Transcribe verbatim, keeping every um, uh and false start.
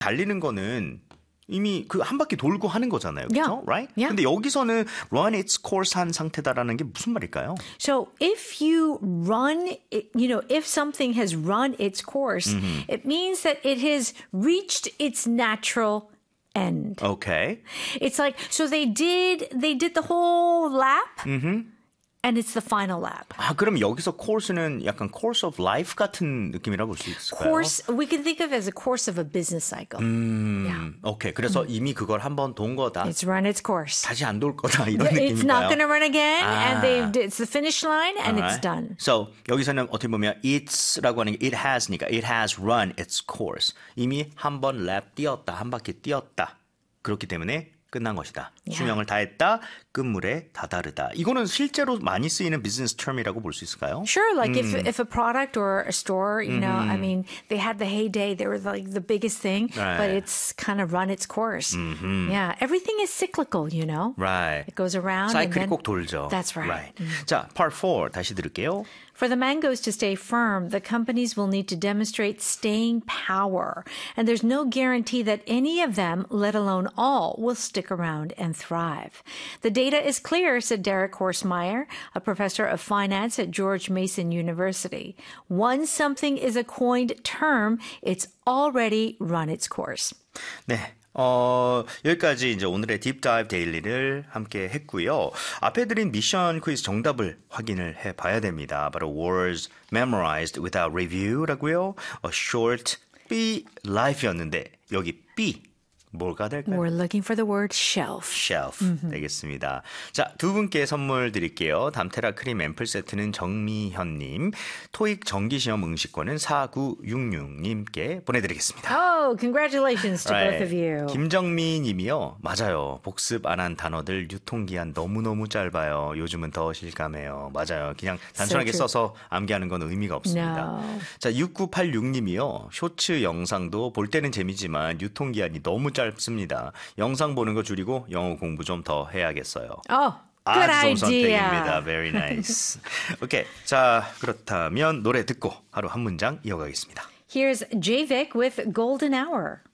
달리는 거는 이미 그 한 바퀴 돌고 하는 거잖아요. 그렇죠? Yeah. Right? Yeah. 근데 여기서는 run its course 한 상태다라는 게 무슨 말일까요? So if you run, it- you know, if something has run its course, Mm-hmm. it means that it has reached its natural end. Okay. It's like, so they did, they did the whole lap, and it's the final lap. 아, 그럼 여기서 course는 약간 course of life 같은 느낌이라고 볼 수 있을까요? Course, we can think of it as a course of a business cycle. 음, 오케이. 그래서 이미 그걸 한번 돈 거다. It's run its course. 다시 안 돌 거다 이런 It's not 느낌인가요? going to run again, and 아. they've, it's the finish line, and it's Alright. done. So 여기서는 어떻게 보면 it's라고 하는 게 it has니까 it has run its course. 이미 한 번 랩 뛰었다, 한 바퀴 뛰었다. 그렇기 때문에 끝난 것이다. Yeah. 수명을 다했다. 끝물에 다다르다. 이거는 실제로 많이 쓰이는 비즈니스 term이라고 볼 수 있을까요? Sure, like if if a product or a store, you know, I mean, they had the heyday, they were like the biggest thing, but Right. it's kind of run its course. Yeah, everything is cyclical, you know. Right. It goes around. and 사이클이 then, 꼭 돌죠. That's right. 자, part four 다시 들을게요. For the mangoes to stay firm, the companies will need to demonstrate staying power. And there's no guarantee that any of them, let alone all, will stick around and thrive. The data is clear, said Derek Horstmeyer, a professor of finance at George Mason University. Once something is a coined term, it's already run its course. 네. 어, 여기까지 이제 오늘의 딥다이브 데일리를 함께 했고요. 앞에 드린 미션 퀴즈 정답을 확인을 해 봐야 됩니다. 바로 words memorized without review라고요. A short B life였는데 여기 B 뭘가 될까요? We're looking for the word shelf. shelf 되겠습니다. 자, 두 분께 선물 드릴게요. 담테라 크림 앰플 세트는 정미현님, 토익 정기시험 응시권은 사구육육님께 보내드리겠습니다. Oh, congratulations to both of you. 김정미 님이요. 맞아요. 복습 안 한 단어들 유통기한 너무너무 짧아요. 요즘은 더 실감해요. 맞아요. 그냥 단순하게 So true. 써서 암기하는 건 의미가 없습니다. No. 자, 육구팔육님이요. 쇼츠 영상도 볼 때는 재미지만 유통기한이 너무 짧습니다. 영상 보는 거 줄이고 영어 공부 좀 더 해야겠어요. Oh, good 아주 좋은 idea. 선택입니다. Very nice. 오케이. 자, 그렇다면 노래 듣고 하루 한 문장 이어가겠습니다. Here's J-Vic with Golden Hour.